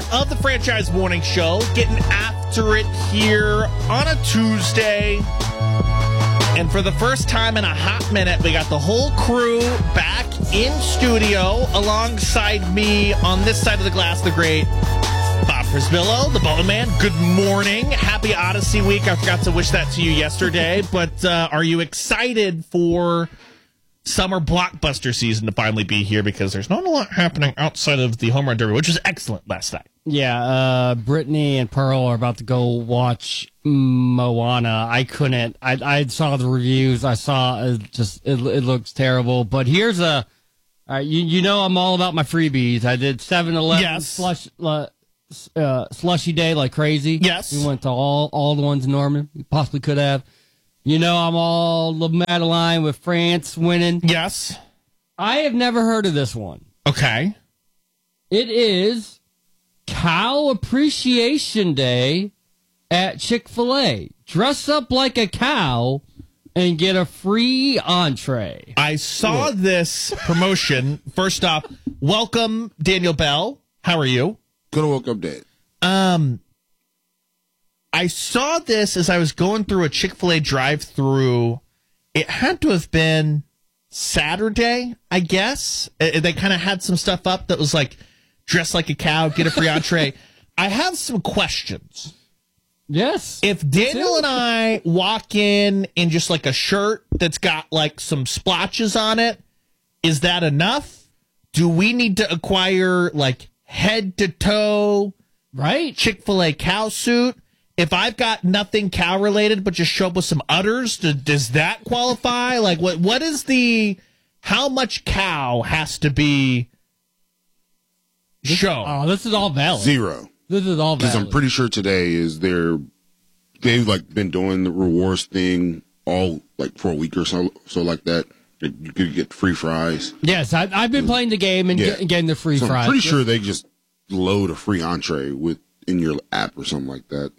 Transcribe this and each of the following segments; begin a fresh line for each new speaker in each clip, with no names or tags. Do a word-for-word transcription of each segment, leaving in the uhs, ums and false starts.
of the Franchise Morning Show, getting after it here on a Tuesday. And for the first time in a hot minute, we got the whole crew back in studio alongside me on this side of the glass, the great Bob Prisbillo, the Bone Man. Good morning. Happy Odyssey week. I forgot to wish that to you yesterday, but uh, are you excited for summer blockbuster season to finally be here? Because there's not a lot happening outside of the Home Run Derby, which was excellent last night.
Yeah, uh, Brittany and Pearl are about to go watch Moana. I couldn't. I I saw the reviews. I saw it just it, it looks terrible. But here's a. Uh, you you know I'm all about my freebies. I did seven eleven
Yes.
slush uh, uh, slushy day like crazy.
Yes.
We went to all all the ones in Norman we possibly could have. You know I'm all La Madeline with France winning.
Yes.
I have never heard of this one.
Okay.
It is Cow Appreciation Day at Chick-fil-A. Dress up like a cow and get a free entree.
I saw this promotion. First off, welcome, Daniel Bell. How are you?
Good to woke up dead.
Um, I saw this as I was going through a Chick-fil-A drive-through. It had to have been Saturday, I guess. Uh, They kind of had some stuff up that was like, dress like a cow, get a free entree. I have some questions.
Yes.
If Daniel and I walk in in just like a shirt that's got like some splotches on it, is that enough? Do we need to acquire like head to toe
Right.
Chick-fil-A cow suit? If I've got nothing cow related but just show up with some udders, do, does that qualify? Like what what is the how much cow has to be shown?
Oh, this is all valid.
Zero.
This is all
Because
valid.
I'm pretty sure today is their, they've like been doing the rewards thing all like for a week or so, so like that. Like, you could get free fries.
Yes, I, I've been playing the game and
Yeah.
get, getting the free
So
fries.
I'm pretty sure they just load a free entree with in your app or something like that.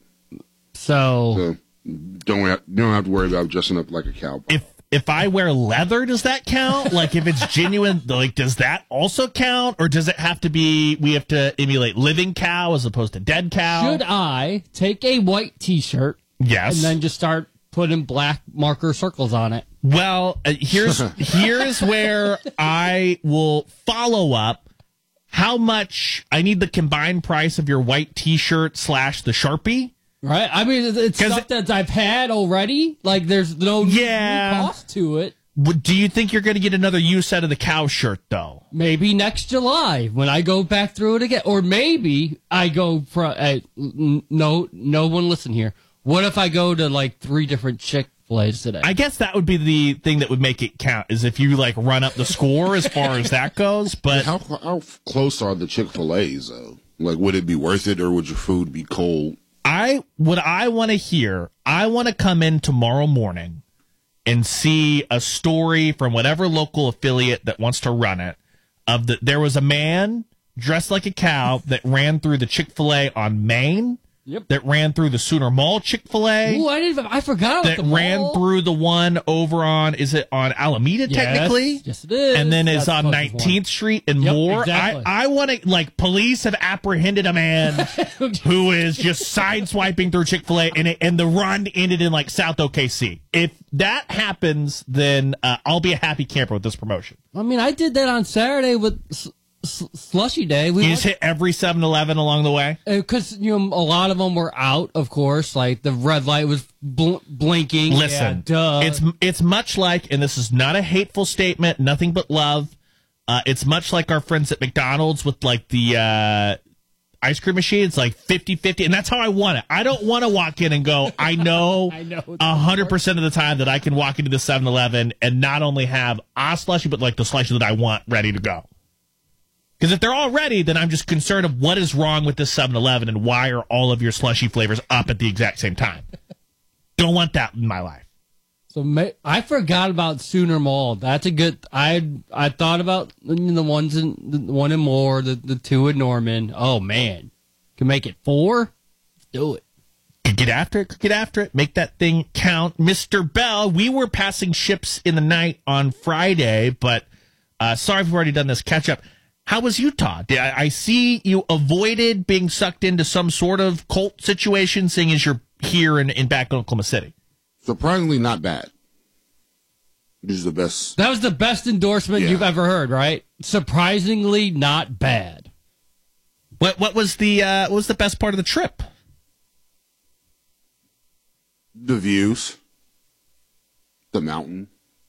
So,
So don't have, you don't have to worry about dressing up like a cow.
If if I wear leather, does that count? Like if it's genuine, like does that also count, or does it have to be? We have to emulate living cow as opposed to dead cow.
should I take a white T-shirt
Yes.
and then just start putting black marker circles on it?
Well, uh, here's here's where I will follow up. How much I need the combined price of your white T-shirt slash the Sharpie?
Right? I mean, it's- it's
'Cause
stuff that I've had already. Like, there's no new-
Yeah.
new cost to it.
Would- Do you think you're going to get another use out of the cow shirt though?
Maybe next July when I go back through it again. Or maybe I go for, uh, n- no, no one listen here. What if I go to like three different Chick-fil-A's today?
I guess that would be the thing that would make it count, is if you like run up the score as far as that goes. But
How how close are the Chick-fil-A's though? Like, would it be worth it, or would your food be cold?
I what I want to hear, I want to come in tomorrow morning and see a story from whatever local affiliate that wants to run it of the there was a man dressed like a cow that ran through the Chick-fil-A on Main.
Yep.
That ran through the Sooner Mall Chick-fil-A.
Ooh, I didn't. I forgot about
that
the
ran
mall.
through the one over on, is it on Alameda
Yes,
technically?
yes, it is.
And then is
That's
on
the closest
nineteenth Street and
Yep,
more.
exactly.
I, I want to, like, police have apprehended a man who is just sideswiping through Chick-fil-A, and, it, and the run ended in, like, South O K C. If that happens, then uh, I'll be a happy camper with this promotion.
I mean, I did that on Saturday with s- s- Slushy Day. We
You just hit every seven eleven along the way?
because you know a lot of them were out. Of course, like the red light was bl- blinking.
Listen,
yeah, duh.
it's it's much like, and this is not a hateful statement, nothing but love. Uh, it's much like our friends at McDonald's with like the uh, ice cream machine. It's like fifty-fifty, and that's how I want it. I don't want to walk in and go, I know
I know.
one hundred percent of the time that I can walk into the seven eleven and not only have a slushie, but like the slushie that I want ready to go. Because if they're all ready, then I'm just concerned of what is wrong with this seven eleven and why are all of your slushy flavors up at the exact same time. Don't want that in my life.
So ma- I forgot about Sooner Mall. That's a good. I I thought about the ones in the one in Moore, the the two in Norman. Oh man, can make it four. Let's do it.
Get after it. Get after it. Make that thing count. Mister Bell, we were passing ships in the night on Friday, but uh, sorry if we've already done this catch up. How was Utah? Did I, I see you avoided being sucked into some sort of cult situation, seeing as you're here in, in back in Oklahoma City.
Surprisingly, not bad. This is the best.
That was the best endorsement
Yeah.
you've ever heard, right? Surprisingly, not bad.
What what was the uh, what was the best part of the trip?
The views, the mountain.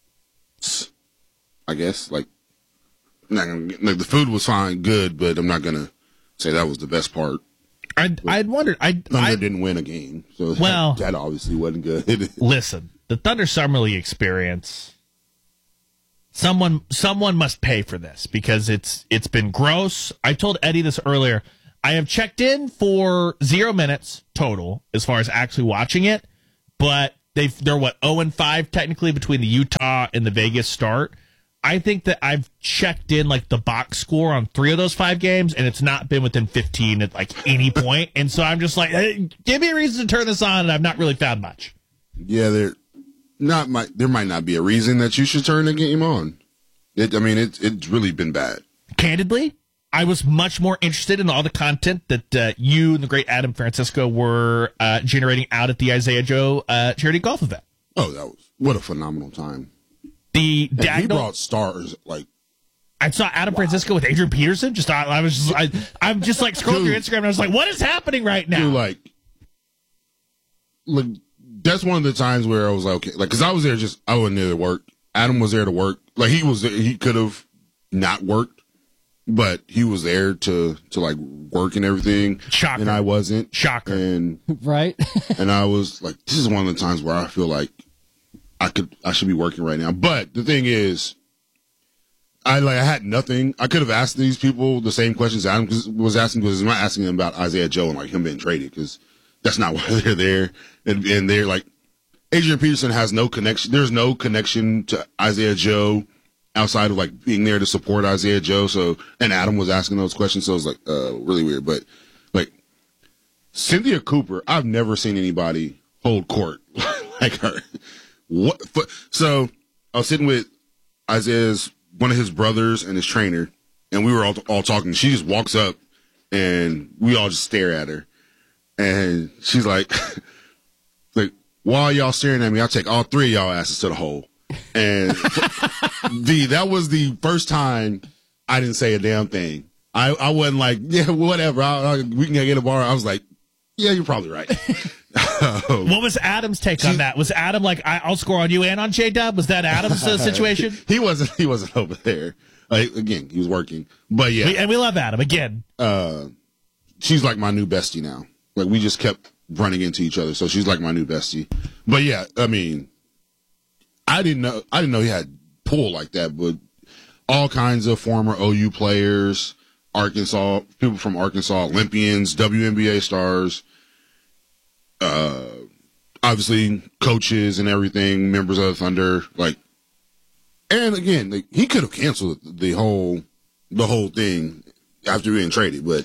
I guess like, not gonna, like the food was fine, good, but I'm not gonna say that was the best part.
I I'd wondered. I
Thunder
I
didn't win a game, so
Well-
that, that obviously wasn't good.
listen. The Thunder Summer League experience. Someone someone must pay for this because it's it's been gross. I told Eddie this earlier. I have checked in for zero minutes total as far as actually watching it, but they've they're what oh and five technically between the Utah and the Vegas start. I think that I've checked in like the box score on three of those five games, and it's not been within fifteen at like any point. And so I'm just like, hey, give me a reason to turn this on, and I've not really found much.
Yeah, there not might there might not be a reason that you should turn the game on. It, I mean, it's it's really been bad.
Candidly, I was much more interested in all the content that uh, you and the great Adam Francisco were uh, generating out at the Isaiah Joe uh, charity golf event.
Oh, that was what a phenomenal time.
The
And he
diagonal.
brought stars like.
I saw Adam Francisco with Adrian Peterson. Just I, I was just I, I'm just like scrolling through
Dude.
Instagram and I was like, what is happening right now?
Dude, like, like that's one of the times where I was like, okay, like, because I was there, just I wasn't there to work. Adam was there to work. Like he was, there, he could have not worked, but he was there to to like work and everything.
Shocker.
And I wasn't.
Shocker.
And
Right?
and I was like, this is one of the times where I feel like I could, I should be working right now. But the thing is, I like, I had nothing. I could have asked these people the same questions Adam was asking, because I'm not asking them about Isaiah Joe and like him being traded, because that's not why they're there. And, and they're like, Adrian Peterson has no connection. There's no connection to Isaiah Joe outside of like being there to support Isaiah Joe. So, and Adam was asking those questions. So it was like, uh, really weird. But like Cynthia Cooper, I've never seen anybody hold court like her. What? So I was sitting with Isaiah's, one of his brothers and his trainer, and we were all, all talking. She just walks up and we all just stare at her. And she's like, like, while y'all staring at me, I'll take all three of y'all asses to the hole. And the, that was the first time I didn't say a damn thing. I, I wasn't like, yeah, whatever. I, I, we can get a bar. I was like, yeah, you're probably right.
What was Adam's take on that? Was Adam like, I, I'll score on you and on J Dub? Was that Adam's uh, situation?
He wasn't, he wasn't over there. Like, again, he was working. But yeah.
We, and we love Adam again.
Uh, she's like my new bestie now. Like we just kept running into each other, so she's like my new bestie. But yeah, I mean, I didn't know I didn't know he had pull like that, but all kinds of former O U players, Arkansas people from Arkansas, Olympians, W N B A stars, uh, obviously coaches and everything, members of the Thunder, like, and again, like, he could have canceled the whole the whole thing after being traded, but.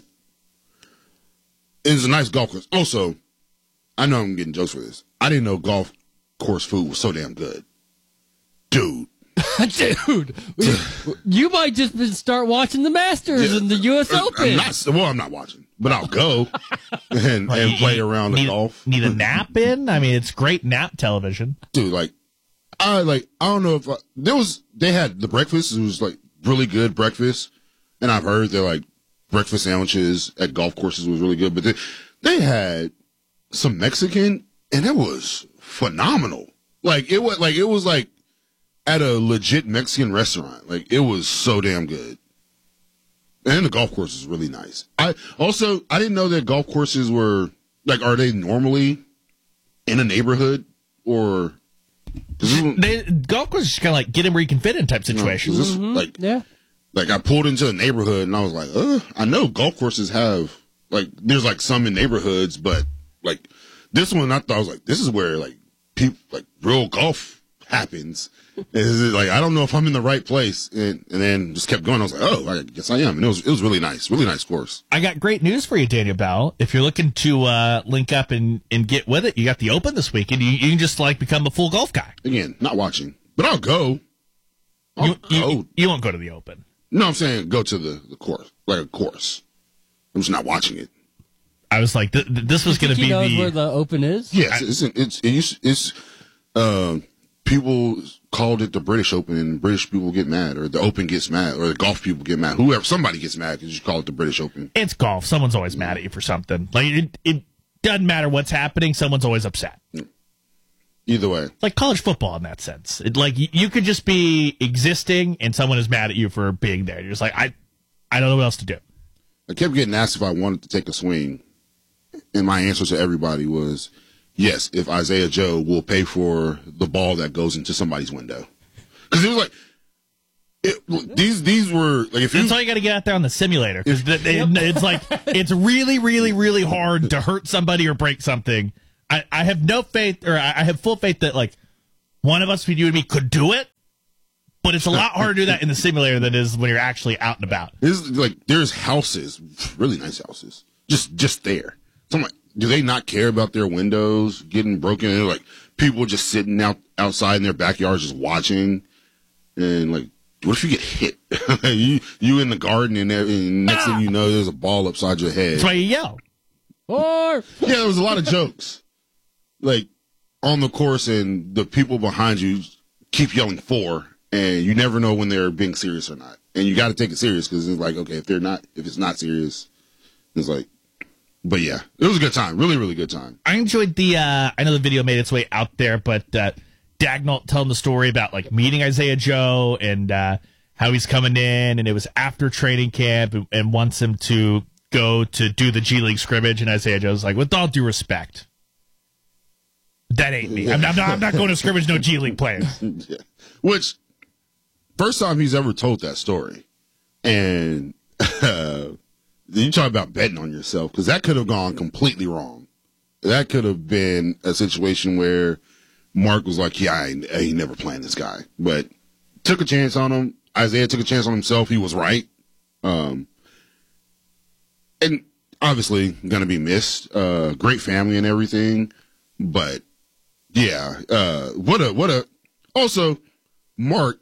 It's a nice golf course. Also, I know I'm getting jokes for this. I didn't know golf course food was so damn good. Dude.
Dude, you might just start watching the Masters
Yeah.
and the U S
I'm
Open.
not, well, I'm not watching, but I'll go and, and play around the
need,
golf.
Need a nap in? I mean, it's great nap television.
Dude, like, I like, I don't know if I, there was, they had the breakfast. It was like really good breakfast. And I've heard they're like, breakfast sandwiches at golf courses was really good, but they, they had some Mexican and it was phenomenal. Like it was like, it was like at a legit Mexican restaurant. Like it was so damn good. And the golf course is really nice. I also, I didn't know that golf courses were like, are they normally in a neighborhood or?
They, golf course is kind of like get in where you can fit in type situation.
No, this,
Mhm.
like,
Yeah.
Like I pulled into a neighborhood and I was like, uh, I know golf courses have like, there's like some in neighborhoods, but like this one, I thought I was like, this is where like people, like real golf happens. Is it like, I don't know if I'm in the right place. And, and then just kept going. I was like, oh, I guess I am. And it was, it was really nice, really nice course.
I got great news for you, Daniel Bell. If you're looking to uh, link up and, and get with it, you got the Open this weekend. You, you can just like become a full golf guy.
Again, not watching, but I'll go. I'll
You, you,
go.
you won't go to the Open.
No, I'm saying go to the, the course, like a course. I'm just not watching it.
I was like, th- th- this was going to be
knows
the
where the Open is.
Yes, it's it's it's, it's uh, people called it the British Open, and British people get mad, or the Open gets mad, or the golf people get mad. Whoever, somebody gets mad because you call it the British Open.
It's golf. Someone's always mad at you for something. Like it, it doesn't matter what's happening. Someone's always upset.
Either way,
It's like college football in that sense. It, like you, you could just be existing, and someone is mad at you for being there. You're just like, I, I don't know what else to do.
I kept getting asked if I wanted to take a swing, and my answer to everybody was yes. If Isaiah Joe will pay for the ball that goes into somebody's window, because it was like it, these these were like if you,
That's all you got to get out there on the simulator. Because it, it's like it's really, really, really hard to hurt somebody or break something. I, I have no faith, or I have full faith that like one of us, between you and me, could do it. But it's a lot harder to do that in the simulator than it is when you're actually out and about.
This is like there's houses, really nice houses, just just there. So I'm like, do they not care about their windows getting broken? And like people just sitting out outside in their backyards just watching, and like, what if you get hit? you you in the garden and, and next thing you know, there's a ball upside your head.
That's why you yell.
Or
Yeah, there was a lot of jokes, like on the course, and the people behind you keep yelling "four," and you never know when they're being serious or not. And you got to take it serious because it's like, okay, if they're not, if it's not serious, it's like. But yeah, it was a good time, really, really good time.
I enjoyed the. Uh, I know the video made its way out there, but uh, Dagnall telling the story about like meeting Isaiah Joe and uh, how he's coming in, and it was after training camp, and, and wants him to go to do the G League scrimmage, and Isaiah Joe's like, with all due respect, that ain't me. I'm not, I'm not going to scrimmage no G League players.
Yeah. Which, first time he's ever told that story. And uh, you talk about betting on yourself, because that could have gone completely wrong. That could have been a situation where Mark was like, yeah, I ain't, I ain't never playing this guy. But took a chance on him. Isaiah took a chance on himself. He was right. Um, and obviously going to be missed. Uh, great family and everything. But, yeah, uh, what a, what a, also, Mark,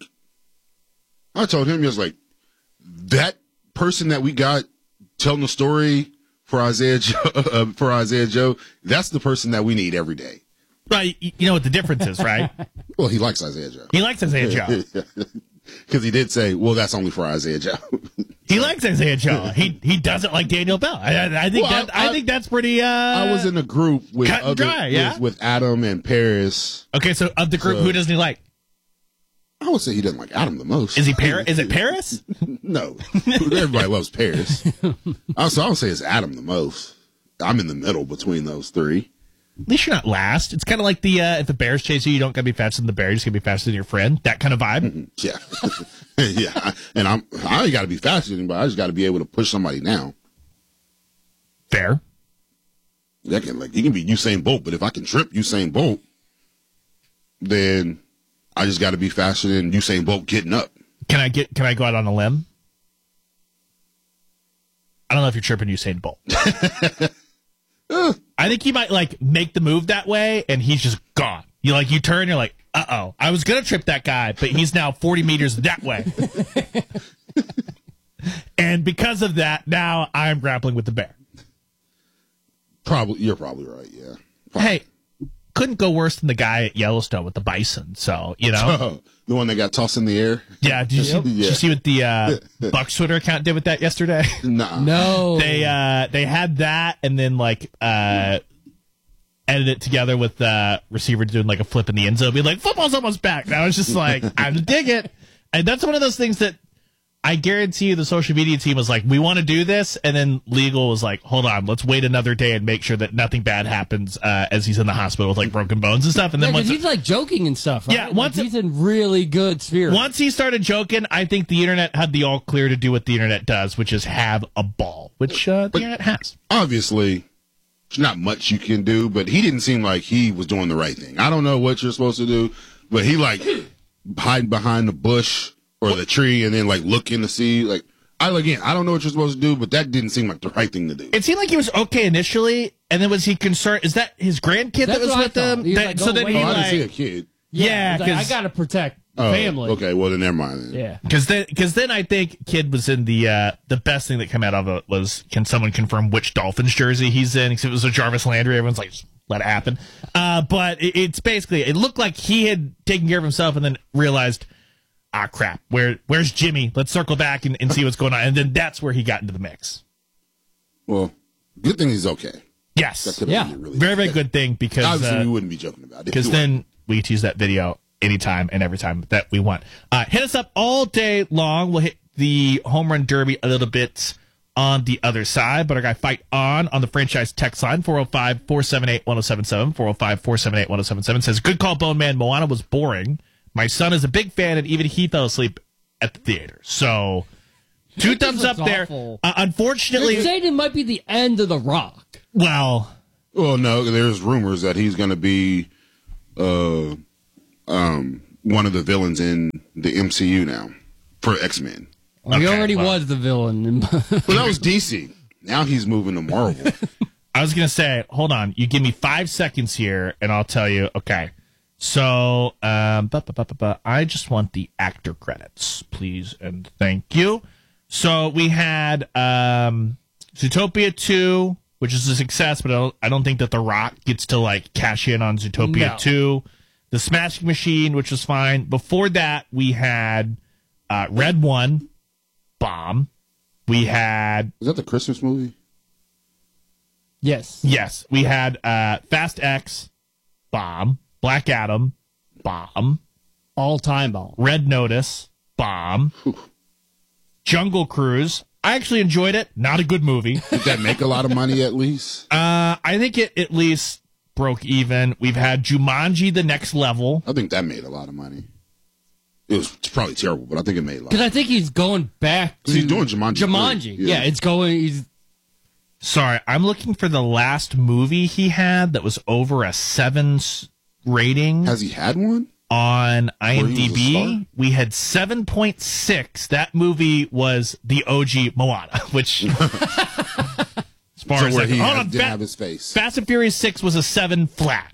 I told him, he was like, that person that we got telling the story for Isaiah Joe, uh, for Isaiah Joe, that's the person that we need every day.
Right, you know what the difference is, right?
Well, he likes Isaiah Joe.
He likes Isaiah Joe.
Because he did say, well, that's only for Isaiah Joe.
He likes Isaiah Joe. He he doesn't like Daniel Bell. I, I think
Well,
that
I-
I, think that's pretty. Uh,
I was in a group with
cut and
other,
dry, yeah?
with, with Adam and Paris.
Okay, so of the group,
So-
who doesn't he like?
I would say he doesn't like Adam the most.
Is he Paris? Is it Paris?
No. Everybody loves Paris. Also, I would say it's Adam the most. I'm in the middle between those three.
At least you're not last. It's kind of like the uh, if the Bears chase you, you don't gotta be faster than the Bears. You gotta be faster than your friend. That kind of vibe.
Yeah. Yeah. And I'm, I ain't got to be faster than anybody. I just got to be able to push somebody down.
Fair.
That can, like, you can be Usain Bolt, but if I can trip Usain Bolt, then I just got to be faster than Usain Bolt getting up.
Can I get? Can I go out on a limb? I don't know if you're tripping Usain Bolt. I think he might like make the move that way, and he's just gone. You like you turn, you're like, uh oh, I was gonna trip that guy, but he's now forty meters that way. And because of that, now I'm grappling with the bear.
Probably, you're probably right. Yeah. Probably.
Hey, couldn't go worse than the guy at Yellowstone with the bison. So you know,
The one that got tossed in the air?
yeah. Did you, see, did
Yeah.
you see what the uh, Bucks Twitter account did with that yesterday?
Nah.
no,
They uh they had that and then like uh edited it together with the uh, receiver doing like a flip in the end zone, be like, football's almost back. And I was just like, I dig it. And that's one of those things that I guarantee you the social media team was like, we want to do this, and then legal was like, hold on, let's wait another day and make sure that nothing bad happens uh, as he's in the hospital with like broken bones and stuff. And then
yeah, 'cause
once
he's like joking and stuff. Right?
Yeah,
Like,
once it-
he's in really good spirit.
once he started joking, I think the internet had the all clear to do what the internet does, which is have a ball, which uh, the internet has.
Obviously, there's not much you can do, but he didn't seem like he was doing the right thing. I don't know what you're supposed to do, but he like hide behind the bush or the tree and then like looking to see. Like, I again, I don't know what you're supposed to do, but that didn't seem like the right thing to do.
It seemed like he was okay initially, and then was he concerned? Is that his grandkid that
That's
was
what I
with
thought.
him?
He was
That-
like,
so
"Go
then
away."
he
Oh, I
like,
didn't see a kid.
yeah,
he's like, I
'cause-
gotta protect.
Oh,
family.
Okay, well then never mind. Then.
Yeah.
Because then, because then I think Kid was in the uh, the best thing that came out of it was, can someone confirm which Dolphins jersey he's in? Because it was a Jarvis Landry. Everyone's like, let it happen. Uh, but it, it's basically, it looked like he had taken care of himself and then realized, ah, crap, where where's Jimmy? Let's circle back and, and see what's going on. And then that's where he got into the mix.
Well, good thing he's okay.
Yes.
That could've
Yeah.
been really
Very, very
bad.
good thing because
Obviously,
uh,
we wouldn't be joking about it.
because then we get to use that video anytime and every time that we want. Uh, hit us up all day long. We'll hit the home run derby a little bit on the other side, but our guy Fight On on the franchise text line, four oh five, four seven eight, one oh seven seven, four oh five, four seven eight, one oh seven seven, says, good call, Bone Man. Moana was boring. My son is a big fan, and even he fell asleep at the theater. So, two
This
thumbs up
looks
there.
awful.
Uh, unfortunately,
You're saying it might be the end of The Rock.
well...
Well, no, there's rumors that he's going to be uh, um, one of the villains in the M C U now for X-Men.
Well, he
Okay,
already
well.
was the villain. in-
Well, that was D C. Now he's moving to Marvel.
I was going to say, hold on. You give me five seconds here, and I'll tell you. Okay. So, um, bu- bu- bu- bu- bu- I just want the actor credits, please, and thank you. So we had um, Zootopia two, which is a success, but I don't, I don't think that The Rock gets to, like, cash in on Zootopia
No.
two. The Smashing Machine, which was fine. Before that, we had uh, Red one, bomb. We had...
Is that the Christmas movie?
yes.
Yes, we had uh, Fast X, bomb. Black Adam, bomb.
All time ball.
Red Notice, bomb. Jungle Cruise. I actually enjoyed it. Not a good movie.
Did that make a lot of money at least?
Uh, I think it at least broke even. We've had Jumanji: The Next Level.
I think that made a lot of money. It was probably terrible, but I think it made a lot.
Because I think he's going back to
'Cause he's doing Jumanji
Jumanji.
three,
Yeah.
yeah.
it's going. He's
Sorry, I'm looking for the last movie he had that was over a seven s- rating.
Has he had one?
On
he was a
IMDb,
star?
we had seven point six. That movie was the O G Moana, which, as far
So
as
where
I
he
hold
had-
on,
didn't
Fa-
have his face.
Fast and Furious six was a seven flat.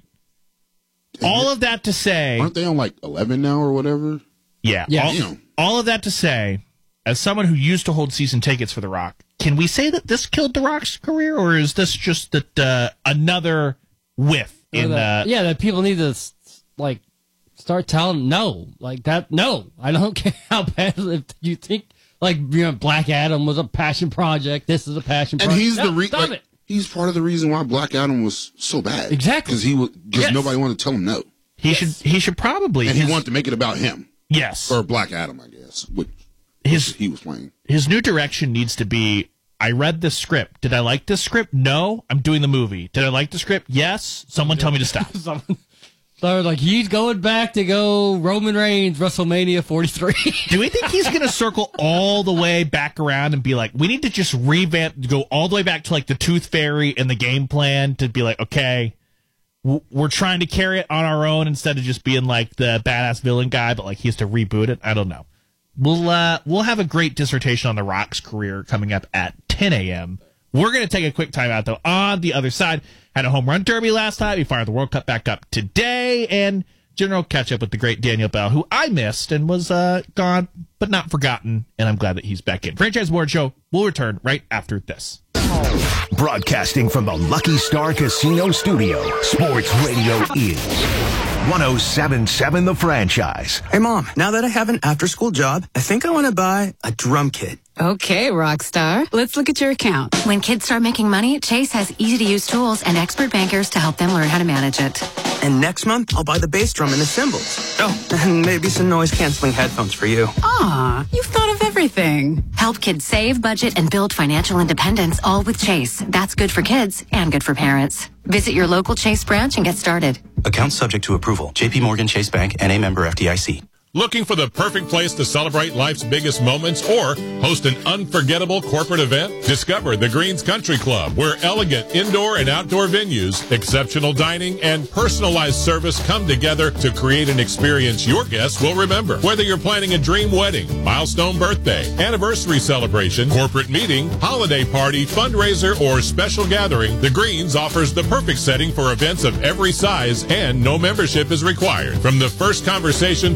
All of that to say,
Aren't they on like eleven now or whatever?
yeah,
Yeah.
all,
Damn.
all of that to say, as someone who used to hold season tickets for The Rock, can we say that this killed The Rock's career, or is this just that uh, another whiff in?
that,
Uh,
yeah, that people need to s- like start telling no, like that. No, I don't care how bad. If you think like you know, Black Adam was a passion project, this is a passion
And
project.
he's the
No,
re-
stop
like,
it.
he's part of the reason why Black Adam was so bad.
Exactly.
because he was because
Yes.
nobody wanted to tell him no,
he should he should probably
and
his,
he wanted to make it about him
yes
or Black Adam, I guess, which
his
he was playing.
his new direction needs to be, I read this script. Did I like this script? No. I'm doing the movie. Did I like the script? Yes. Someone tell me to stop.
Someone- They're like he's going back to go Roman Reigns WrestleMania forty-three.
Do we think he's going to circle all the way back around and be like, we need to just revamp, go all the way back to like the Tooth Fairy and the game plan to be like, okay, w- we're trying to carry it on our own instead of just being like the badass villain guy, but like he has to reboot it. I don't know. We'll uh, we'll have a great dissertation on The Rock's career coming up at ten a.m. We're going to take a quick time out, though. On the other side, had a home run derby last night. We fired the World Cup back up today. And general catch up with the great Daniel Bell, who I missed and was uh, gone, but not forgotten. And I'm glad that he's back in. Franchise Award Show will return right after this.
Broadcasting from the Lucky Star Casino Studio, Sports Radio is one oh seven point seven The Franchise.
Hey, Mom, now that I have an after-school job, I think I want to buy a drum kit.
Okay, Rockstar. Let's look at your account.
When kids start making money, Chase has easy-to-use tools and expert bankers to help them learn how to manage it.
And next month, I'll buy the bass drum and the cymbals. Oh, and maybe some noise-canceling headphones for you.
Aw, you've thought of everything.
Help kids save, budget, and build financial independence, all with Chase. That's good for kids and good for parents. Visit your local Chase branch and get started.
Account subject to approval. J P Morgan Chase Bank, N A member F D I C.
Looking for the perfect place to celebrate life's biggest moments or host an unforgettable corporate event? Discover the Greens Country Club, where elegant indoor and outdoor venues, exceptional dining, and personalized service come together to create an experience your guests will remember. Whether you're planning a dream wedding, milestone birthday, anniversary celebration, corporate meeting, holiday party, fundraiser, or special gathering, the Greens offers the perfect setting for events of every size, and no membership is required. From the first conversation to the final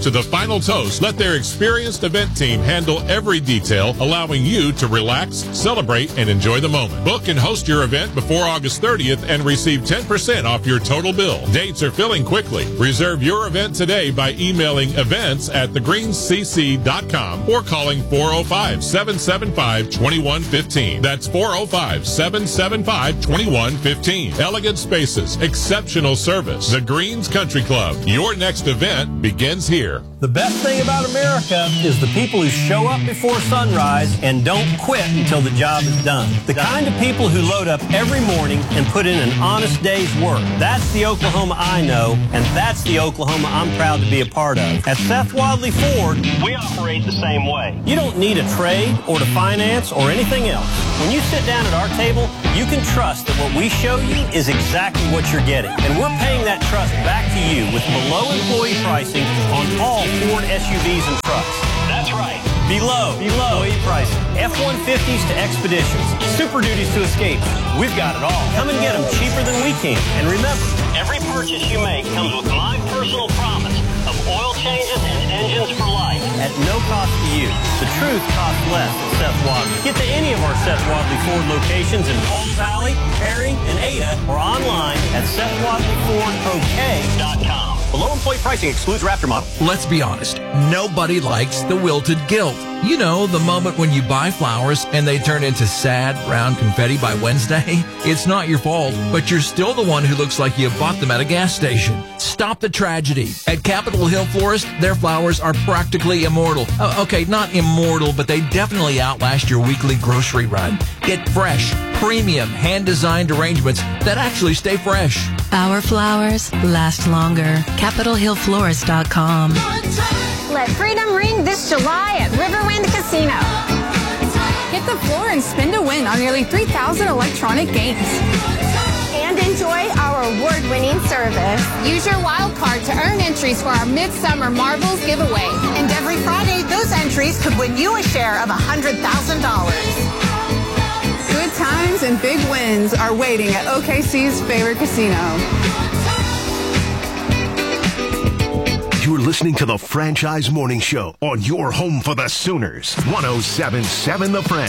final toast, let their experienced event team handle every detail, allowing you to relax, celebrate, and enjoy the moment. Book and host your event before August thirtieth and receive ten percent off your total bill. Dates are filling quickly. Reserve your event today by emailing events at the greens c c dot com or calling four oh five, seven seven five, two one one five. That's four oh five, seven seven five, two one one five. Elegant spaces, exceptional service. The Greens Country Club. Your next event begins here.
The best thing about America is the people who show up before sunrise and don't quit until the job is done. The kind of people who load up every morning and put in an honest day's work. That's the Oklahoma I know, and that's the Oklahoma I'm proud to be a part of. At Seth Wadley Ford, we operate the same way. You don't need a trade or to finance or anything else. When you sit down at our table, you can trust that what we show you is exactly what you're getting. And we're paying that trust back to you with below employee pricing on all Ford S U Vs and trucks. That's right. Below, below employee pricing. F one fifties to Expeditions. Super Duties to Escapes. We've got it all. Come and get them cheaper than we can. And remember, every purchase you make comes with my personal promise of oil changes and engines for life at no cost to you. The truth costs less at Seth Wadley. Get to any of our Seth Wadley Ford locations in Palm Valley, Perry, and Ada, or online at Seth Wadley Ford O K dot com. Below employee pricing excludes Raptor model.
Let's be honest. Nobody likes the wilted gilt. You know, the moment when you buy flowers and they turn into sad brown confetti by Wednesday. It's not your fault, but you're still the one who looks like you bought them at a gas station. Stop the tragedy. At Capitol Hill Florist, their flowers are practically immortal. Uh, okay, not immortal, but they definitely outlast your weekly grocery run. Get fresh, premium, hand-designed arrangements that actually stay fresh.
Our flowers last longer. Capitol Hill Florist dot com.
Let freedom ring this July at Riverwind Casino.
Hit the floor and spin to win on nearly three thousand electronic games.
And enjoy our award-winning service.
Use your wild card to earn entries for our Midsummer Marbles giveaway.
And every Friday, those entries could win you a share of one hundred thousand dollars.
Good times and big wins are waiting at O K C's favorite casino.
You're listening to the Franchise Morning Show on your home for the Sooners. one oh seven point seven The Franchise.